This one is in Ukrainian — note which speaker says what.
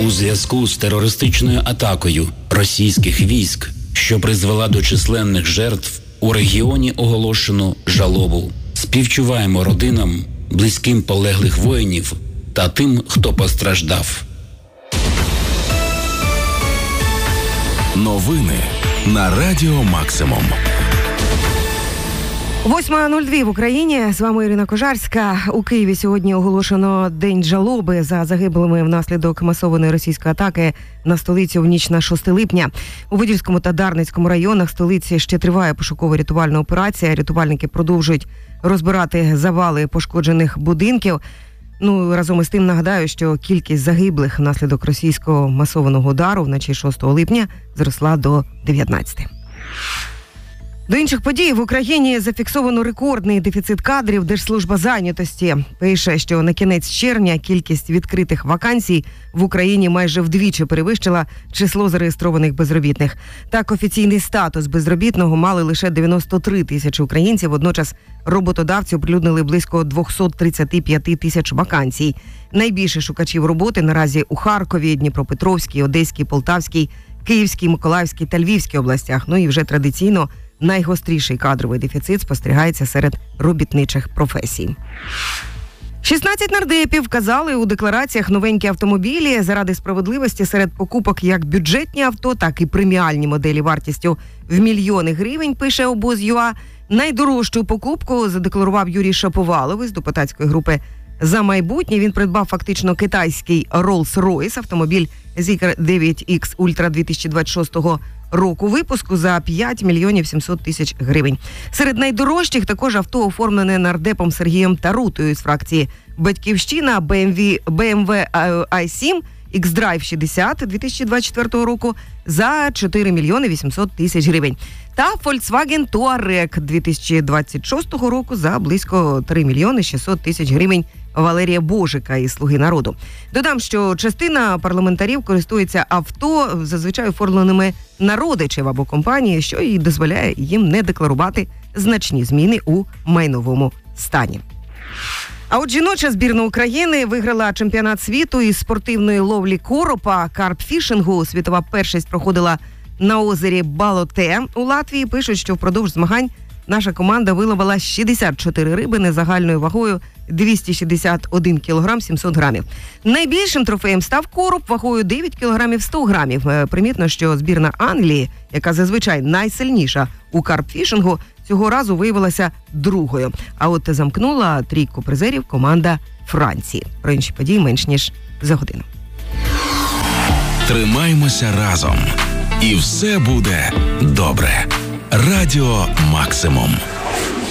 Speaker 1: У зв'язку з терористичною атакою російських військ, що призвела до численних жертв, у регіоні оголошено жалобу. Співчуваємо родинам, близьким полеглих воїнів та тим, хто постраждав.
Speaker 2: Новини на Радіо Максимум.
Speaker 3: 8:02 в Україні. З вами Ірина Кожарська. У Києві сьогодні оголошено День жалоби за загиблими внаслідок масованої російської атаки на столицю в ніч на 6 липня. У Будівському та Дарницькому районах столиці ще триває пошуково-рятувальна операція. Рятувальники продовжують розбирати завали пошкоджених будинків. Разом із тим нагадаю, що кількість загиблих внаслідок російського масованого удару вночі 6 липня зросла до 19. До інших подій в Україні зафіксовано рекордний дефіцит кадрів. Держслужба зайнятості пише, що на кінець червня кількість відкритих вакансій в Україні майже вдвічі перевищила число зареєстрованих безробітних. Так, офіційний статус безробітного мали лише 93 тисячі українців. Водночас роботодавці оприлюднили близько 235 тисяч вакансій. Найбільше шукачів роботи наразі у Харкові, Дніпропетровській, Одеській, Полтавській, Київській, Миколаївській та Львівській областях. І вже традиційно найгостріший кадровий дефіцит спостерігається серед робітничих професій. 16 нардепів вказали у деклараціях новенькі автомобілі. Заради справедливості серед покупок як бюджетні авто, так і преміальні моделі вартістю в мільйони гривень, пише обоз.ua. Найдорожчу покупку задекларував Юрій Шаповалов із депутатської групи «За майбутнє». Він придбав фактично китайський Rolls-Royce, автомобіль Zeekr 9X Ultra 2026 року випуску за 5 мільйонів 700 тисяч гривень. Серед найдорожчих також авто, оформлене нардепом Сергієм Тарутою з фракції «Батьківщина», BMW i7 X-Drive 60 2024 року за 4 мільйони 800 тисяч гривень. Та Volkswagen Touareg 2026 року за близько 3 мільйони 600 тисяч гривень Валерія Божика із «Слуги народу». Додам, що частина парламентарів користується авто, зазвичай оформленими на родичів або компанії, що і дозволяє їм не декларувати значні зміни у майновому стані. А от жіноча збірна України виграла чемпіонат світу із спортивної ловлі коропа, карпфішингу. Світова першість проходила на озері Балоте у Латвії. Пишуть, що впродовж змагань наша команда виловила 64 рибини загальною вагою 261 кг 700 грамів. Найбільшим трофеєм став короб вагою 9 кг 100 грамів. Примітно, що збірна Англії, яка зазвичай найсильніша у карпфішингу, цього разу виявилася другою. А от замкнула трійку призерів команда Франції. Про інші події менш ніж за годину.
Speaker 2: Тримаймося разом. І все буде добре. Радіо Максимум.